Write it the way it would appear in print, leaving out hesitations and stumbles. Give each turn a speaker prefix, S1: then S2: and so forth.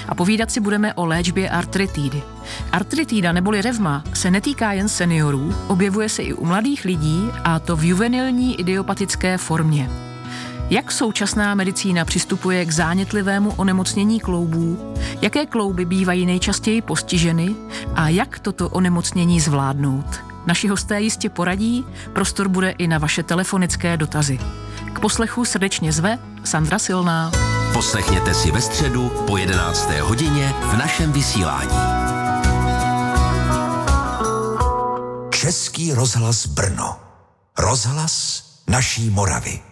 S1: A povídat si budeme o léčbě artritidy. Artritída neboli revma se netýká jen seniorů, objevuje se i u mladých lidí, a to v juvenilní idiopatické formě. Jak současná medicína přistupuje k zánětlivému onemocnění kloubů, jaké klouby bývají nejčastěji postiženy a jak toto onemocnění zvládnout? Naši hosté jistě poradí, prostor bude i na vaše telefonické dotazy. K poslechu srdečně zve Sandra Silná.
S2: Poslechněte si ve středu po 11. hodině v našem vysílání.
S3: Český rozhlas Brno. Rozhlas naší Moravy.